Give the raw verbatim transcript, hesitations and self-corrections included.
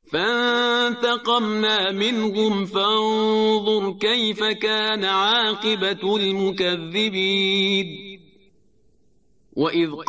فانتقمنا منهم فانظر كيف كان عاقبة المكذبين. وإذ